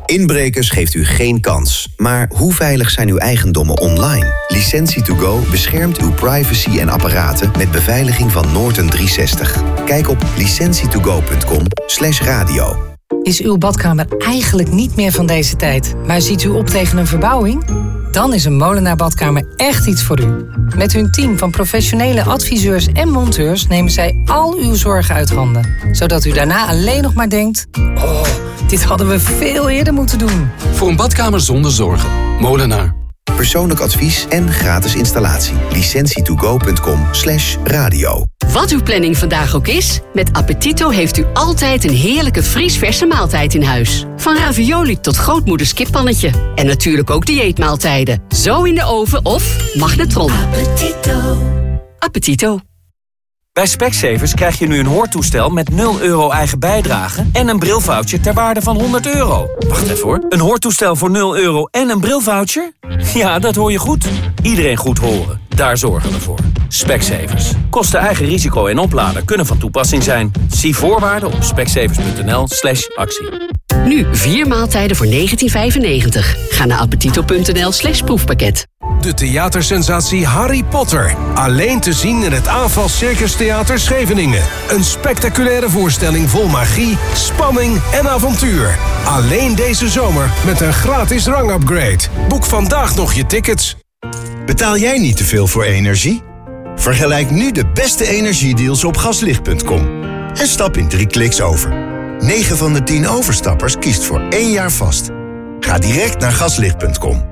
Inbrekers geeft u geen kans. Maar hoe veilig zijn uw eigendommen online? Licentie2Go beschermt uw privacy en apparaten met beveiliging van Norton 360. Kijk op licentietogo.com/radio. Is uw badkamer eigenlijk niet meer van deze tijd, maar ziet u op tegen een verbouwing? Dan is een Molenaar Badkamer echt iets voor u. Met hun team van professionele adviseurs en monteurs nemen zij al uw zorgen uit handen. Zodat u daarna alleen nog maar denkt: oh, dit hadden we veel eerder moeten doen. Voor een badkamer zonder zorgen. Molenaar. Persoonlijk advies en gratis installatie. licentietogo.com/radio. Wat uw planning vandaag ook is, met Appetito heeft u altijd een heerlijke vriesverse maaltijd in huis. Van ravioli tot grootmoeders kippannetje. En natuurlijk ook dieetmaaltijden. Zo in de oven of magnetron. Appetito. Appetito. Bij Specsavers krijg je nu een hoortoestel met €0 eigen bijdrage en een brilvoucher ter waarde van €100. Wacht even hoor. Een hoortoestel voor €0 en een brilvoucher? Ja, dat hoor je goed. Iedereen goed horen. Daar zorgen we voor. Specsavers. Kosten eigen risico en opladen kunnen van toepassing zijn. Zie voorwaarden op specsavers.nl/actie. Nu 4 maaltijden voor €19,95. Ga naar appetito.nl/proefpakket. De theatersensatie Harry Potter. Alleen te zien in het Aanval Circus Theater Scheveningen. Een spectaculaire voorstelling vol magie, spanning en avontuur. Alleen deze zomer met een gratis rangupgrade. Boek vandaag nog je tickets. Betaal jij niet te veel voor energie? Vergelijk nu de beste energiedeals op gaslicht.com. En stap in 3 kliks over. 9 van de 10 overstappers kiest voor 1 jaar vast. Ga direct naar gaslicht.com.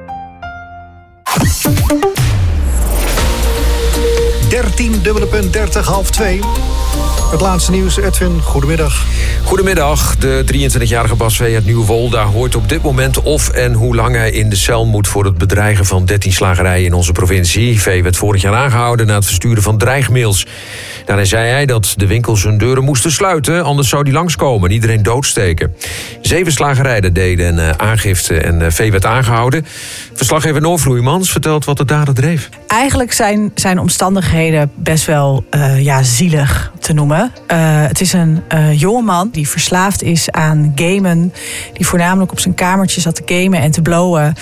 13:30, 1:30. Het laatste nieuws, Edwin, goedemiddag. Goedemiddag. De 23-jarige Bas V. uit Nieuwolda hoort op dit moment of en hoe lang hij in de cel moet voor het bedreigen van 13 slagerijen in onze provincie. V. werd vorig jaar aangehouden na het versturen van dreigmails. Daarin zei hij dat de winkels hun deuren moesten sluiten, anders zou die langskomen en iedereen doodsteken. 7 slagerijen deden aangifte en V. werd aangehouden. Verslaggever Noor Vloeimans vertelt wat de dader dreef. Eigenlijk zijn omstandigheden best wel zielig te noemen. Het is een jongeman die verslaafd is aan gamen. Die voornamelijk op zijn kamertje zat te gamen en te blowen.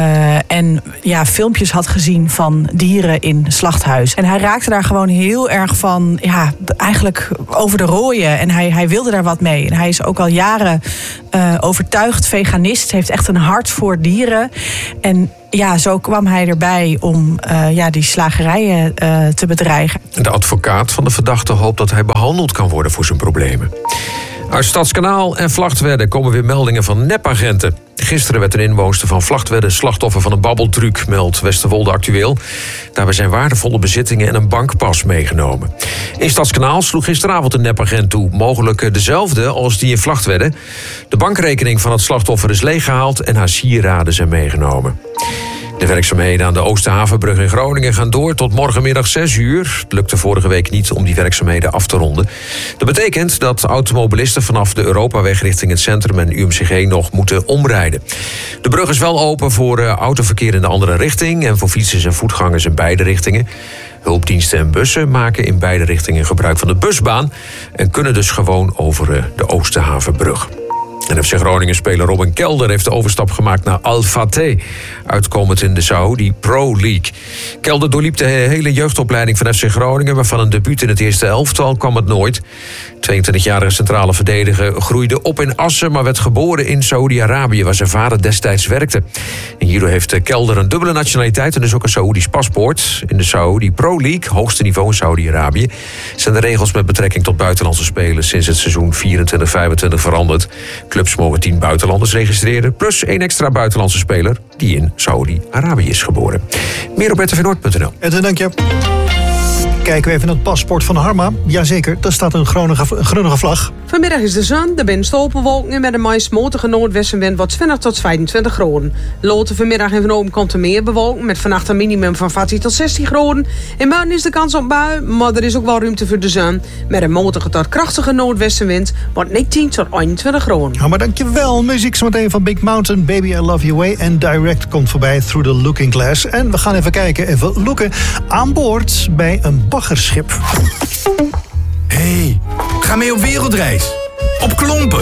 En filmpjes had gezien van dieren in slachthuis. En hij raakte daar gewoon heel erg van, eigenlijk over de rooien. En hij wilde daar wat mee. En hij is ook al jaren overtuigd veganist. Heeft echt een hart voor dieren. En zo kwam hij erbij om die slagerijen te bedreigen. De advocaat van de verdachte hoopt dat hij behandeld kan worden voor zijn problemen. Uit Stadskanaal en Vlachtwedde komen weer meldingen van nepagenten. Gisteren werd een inwoonster van Vlachtwedde slachtoffer van een babbeltruc, meldt Westerwolde Actueel. Daarbij zijn waardevolle bezittingen en een bankpas meegenomen. In Stadskanaal sloeg gisteravond een nepagent toe, mogelijk dezelfde als die in Vlachtwedde. De bankrekening van het slachtoffer is leeggehaald en haar sieraden zijn meegenomen. De werkzaamheden aan de Oosterhavenbrug in Groningen gaan door tot morgenmiddag 6 uur. Het lukte vorige week niet om die werkzaamheden af te ronden. Dat betekent dat automobilisten vanaf de Europaweg richting het centrum en UMCG nog moeten omrijden. De brug is wel open voor autoverkeer in de andere richting en voor fietsers en voetgangers in beide richtingen. Hulpdiensten en bussen maken in beide richtingen gebruik van de busbaan en kunnen dus gewoon over de Oosterhavenbrug. En FC Groningen-speler Robin Kelder heeft de overstap gemaakt naar Al Fateh, uitkomend in de Saudi Pro League. Kelder doorliep de hele jeugdopleiding van FC Groningen, maar van een debuut in het eerste elftal kwam het nooit. 22-jarige centrale verdediger groeide op in Assen, maar werd geboren in Saoedi-Arabië, waar zijn vader destijds werkte. En hierdoor heeft Kelder een dubbele nationaliteit en dus ook een Saoedisch paspoort. In de Saudi Pro League, hoogste niveau in Saoedi-Arabië, zijn de regels met betrekking tot buitenlandse spelers sinds het seizoen 24-25 veranderd. Clubs mogen 10 buitenlanders registreren, plus 1 extra buitenlandse speler die in Saoedi-Arabië is geboren. Meer op rtvnoord.nl. Edwin, dank je. Kijken we even naar het paspoort van Harma. Jazeker, daar staat een groenige vlag. Vanmiddag is de zon, er zijn stolpenwolken en met een meest matige noordwestenwind wordt 20 tot 25 graden. Later vanmiddag en vanavond komt er meer bewolking met vannacht een minimum van 14 tot 16 graden. In morgen is de kans op bui, maar er is ook wel ruimte voor de zon. Met een matige tot krachtige noordwestenwind wordt 19 tot 21 graden. Ja, maar dankjewel. Muziek zometeen van Big Mountain, Baby I Love You Way. En Direct komt voorbij Through the Looking Glass. En we gaan even kijken, even looken aan boord bij een baggerschip. Hey, ga mee op wereldreis. Op klompen.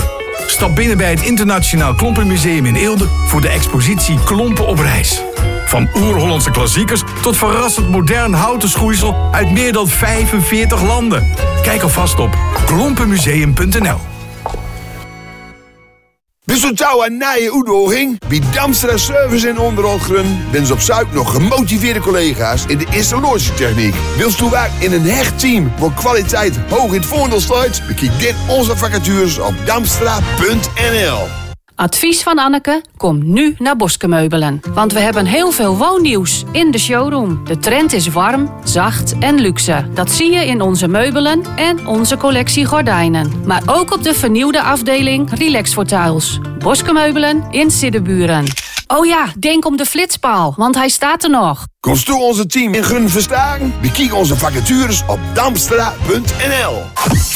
Stap binnen bij het Internationaal Klompenmuseum in Eelde voor de expositie Klompen op reis. Van oer-Hollandse klassiekers tot verrassend modern houten schoeisel uit meer dan 45 landen. Kijk alvast op klompenmuseum.nl. Bist du touw aan nieuwe uitdaging? Bij Damstra Service en Onderhoudgrun ben ze op zoek nog gemotiveerde collega's in de installatietechniek. Wilst u werken in een hecht team waar kwaliteit hoog in het voordeel staat? Bekijk dit onze vacatures op damstra.nl. Advies van Anneke, kom nu naar Boske Meubelen. Want we hebben heel veel woonnieuws in de showroom. De trend is warm, zacht en luxe. Dat zie je in onze meubelen en onze collectie gordijnen. Maar ook op de vernieuwde afdeling Relax Fortuils. Boske Meubelen in Siddeburen. Oh ja, denk om de flitspaal, want hij staat er nog. Komst toe onze team in Gun versterken? Bekijk onze vacatures op damstra.nl.